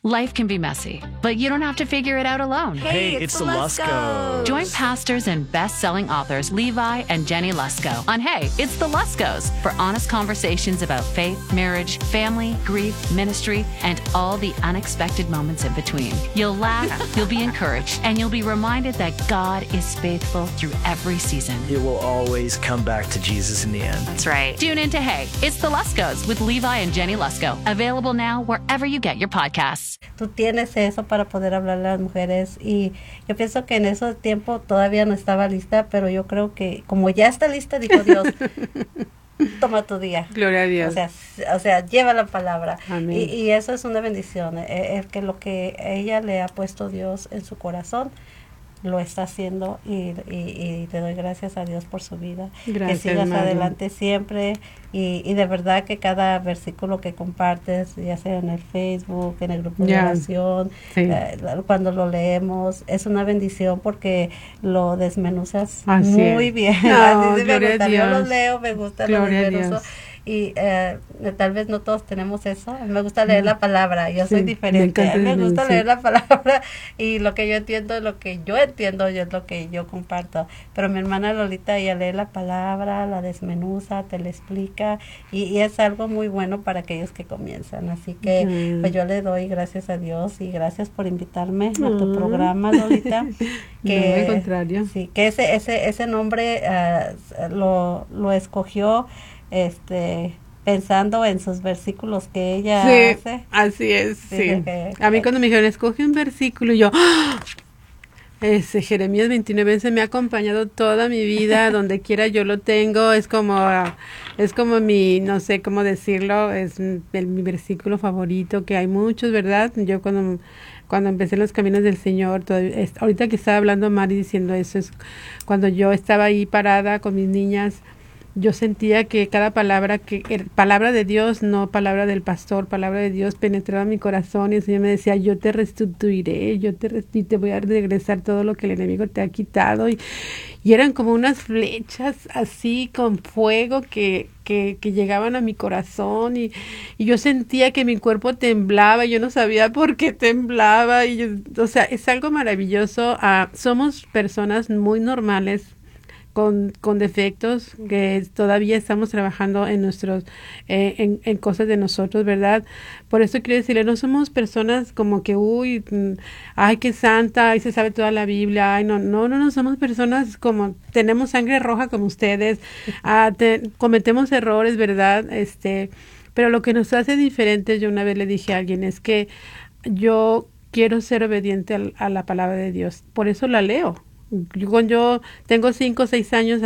Life can be messy, but you don't have to figure it out alone. Hey, it's the Luskos. Join pastors and best-selling authors Levi and Jenny Lusko on Hey, it's the Luskos for honest conversations about faith, marriage, family, grief, ministry, and all the unexpected moments in between. You'll laugh, you'll be encouraged, and you'll be reminded that God is faithful through every season. It will always come back to Jesus in the end. That's right. Tune in to Hey, it's the Luskos with Levi and Jenny Lusko. Available now wherever you get your podcasts. Tú tienes eso para poder hablarle a las mujeres y yo pienso que en ese tiempo todavía no estaba lista, pero yo creo que como ya está lista, dijo Dios, toma tu día. Gloria a Dios. O sea, lleva la palabra. Amén. Y eso es una bendición, el que lo que ella le ha puesto Dios en su corazón, lo está haciendo y te doy gracias a Dios por su vida. Gracias, que sigas María. adelante siempre y de verdad que cada versículo que compartes, ya sea en el Facebook, en el grupo de oración, sí. Cuando lo leemos, es una bendición porque lo desmenuzas Así muy es. bien. No, Así me gloria a gusta. Yo Dios. los leo, me gusta, lo Gloria a desmenuzo. Dios. Y tal vez no todos tenemos eso. A mí me gusta leer la palabra. Yo soy Sí, diferente. me A mí me encanta gusta sí. leer la palabra y lo que yo entiendo, lo que yo entiendo, es lo que yo comparto. Pero mi hermana Lolita, ella lee la palabra, la desmenuza, te la explica y es algo muy bueno para aquellos que comienzan. Así que pues yo le doy gracias a Dios y gracias por invitarme a tu programa, Lolita. Que, no, al contrario. Sí, que ese nombre lo escogió pensando en sus versículos que ella hace. Así es, sí. A mí que cuando me dijeron, escoge un versículo, y yo, ¡ah! Jeremías 29 se me ha acompañado toda mi vida, donde quiera yo lo tengo, es como mi, no sé cómo decirlo, es mi versículo favorito, que hay muchos, ¿verdad? Yo cuando empecé los caminos del Señor, ahorita que estaba hablando Mari diciendo eso, es cuando yo estaba ahí parada con mis niñas, yo sentía que cada palabra, palabra de Dios, no palabra del pastor, palabra de Dios penetraba mi corazón y el Señor me decía, yo te restituiré, y te voy a regresar todo lo que el enemigo te ha quitado. Y eran como unas flechas así con fuego que llegaban a mi corazón y yo sentía que mi cuerpo temblaba y yo no sabía por qué temblaba. O sea, es algo maravilloso. Somos personas muy normales, con defectos, que todavía estamos trabajando en nuestros en cosas de nosotros, ¿verdad? Por eso quiero decirle, no somos personas como que ay, qué santa, ay, se sabe toda la Biblia, ay, no, somos personas como, tenemos sangre roja como ustedes, cometemos errores, ¿verdad? Pero lo que nos hace diferentes, yo una vez le dije a alguien, es que yo quiero ser obediente a la palabra de Dios, por eso la leo. Yo tengo 5 o 6 años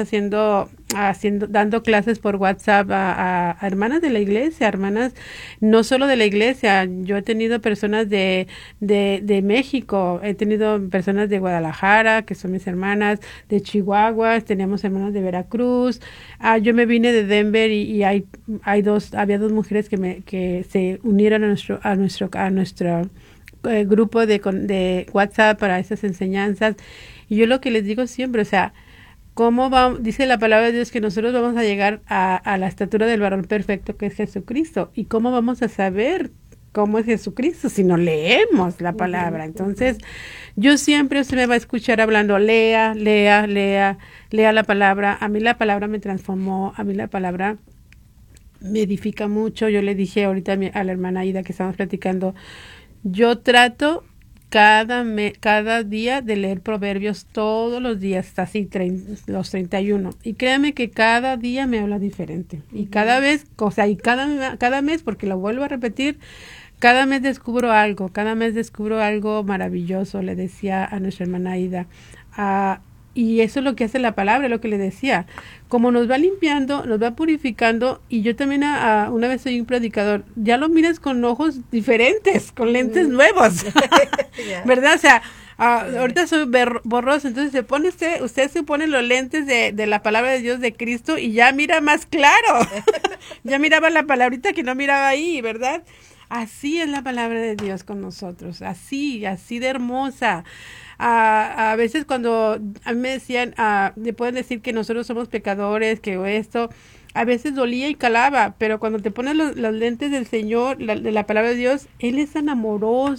dando clases por WhatsApp a hermanas de la iglesia, hermanas no solo de la iglesia. Yo he tenido personas de México, he tenido personas de Guadalajara, que son mis hermanas, de Chihuahua, tenemos hermanas de Veracruz. Yo me vine de Denver y había 2 mujeres que se unieron a nuestro grupo de WhatsApp para esas enseñanzas. Y yo lo que les digo siempre, o sea, dice la palabra de Dios que nosotros vamos a llegar a la estatura del varón perfecto que es Jesucristo. ¿Y cómo vamos a saber cómo es Jesucristo si no leemos la palabra? Entonces, yo siempre, usted me va a escuchar hablando, lea la palabra. A mí la palabra me transformó, a mí la palabra me edifica mucho. Yo le dije ahorita a la hermana Aida que estamos platicando, yo trato cada día de leer Proverbios todos los días, hasta así los 31. Y créame que cada día me habla diferente. Y cada vez, o sea, y cada mes, porque lo vuelvo a repetir, cada mes descubro algo maravilloso, le decía a nuestra hermana Aida. Y eso es lo que hace la palabra, lo que le decía. Como nos va limpiando, nos va purificando, y yo también una vez soy un predicador, ya lo miras con ojos diferentes, con lentes nuevos, ¿verdad? O sea, ahorita soy borroso, entonces usted se pone los lentes de la palabra de Dios de Cristo y ya mira más claro. Ya miraba la palabrita que no miraba ahí, ¿verdad? Así es la palabra de Dios con nosotros, así de hermosa. A veces cuando a mí me decían, me pueden decir que nosotros somos pecadores, que esto, a veces dolía y calaba, pero cuando te pones los lentes del Señor, de la palabra de Dios, Él es tan amoroso,